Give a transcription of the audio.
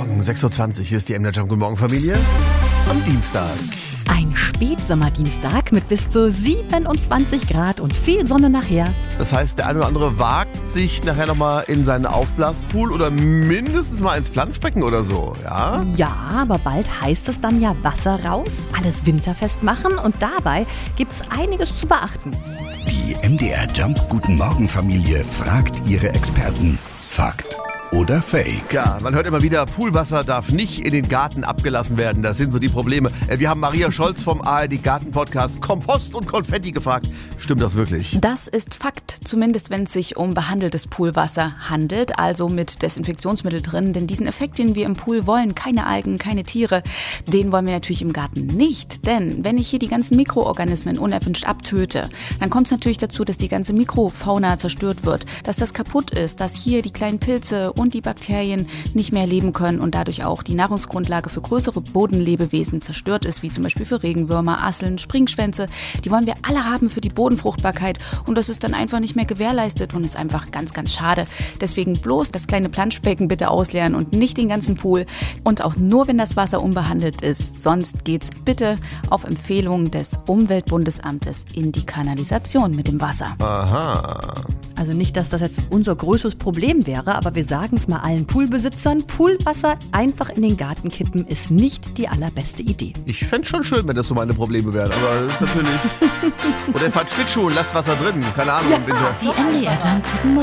Morgen, 6.20 Uhr, hier ist die MDR Jump. Guten Morgen, Familie. Am Dienstag. Ein Spätsommerdienstag mit bis zu 27 Grad und viel Sonne nachher. Das heißt, der eine oder andere wagt sich nachher nochmal in seinen Aufblaspool oder mindestens mal ins Planschbecken oder so, ja? Ja, aber bald heißt es dann ja Wasser raus, alles winterfest machen und dabei gibt's einiges zu beachten. Die MDR Jump Guten Morgen Familie fragt ihre Experten. Fakt oder Fake? Ja, man hört immer wieder, Poolwasser darf nicht in den Garten abgelassen werden. Das sind so die Probleme. Wir haben Maria Scholz vom ARD Garten-Podcast Kompost und Konfetti gefragt. Stimmt das wirklich? Das ist Fakt, zumindest wenn es sich um behandeltes Poolwasser handelt, also mit Desinfektionsmittel drin. Denn diesen Effekt, den wir im Pool wollen, keine Algen, keine Tiere, den wollen wir natürlich im Garten nicht. Denn wenn ich hier die ganzen Mikroorganismen unerwünscht abtöte, dann kommt es natürlich dazu, dass die ganze Mikrofauna zerstört wird, dass das kaputt ist, dass hier die kleinen Pilze und die Bakterien nicht mehr leben können und dadurch auch die Nahrungsgrundlage für größere Bodenlebewesen zerstört ist, wie zum Beispiel für Regenwürmer, Asseln, Springschwänze. Die wollen wir alle haben für die Bodenfruchtbarkeit und das ist dann einfach nicht mehr gewährleistet und ist einfach ganz, ganz schade. Deswegen bloß das kleine Planschbecken bitte ausleeren und nicht den ganzen Pool und auch nur, wenn das Wasser unbehandelt ist. Sonst geht's bitte auf Empfehlung des Umweltbundesamtes in die Kanalisation mit dem Wasser. Aha. Also nicht, dass das jetzt unser größtes Problem wäre, aber wir sagen es mal allen Poolbesitzern, Poolwasser einfach in den Garten kippen ist nicht die allerbeste Idee. Ich fände schon schön, wenn das so meine Probleme wären, aber das ist natürlich... Oder ihr fahrt Schlittschuh und lasst Wasser drin, keine Ahnung, im Winter. Die MDR Jump Guten Morgen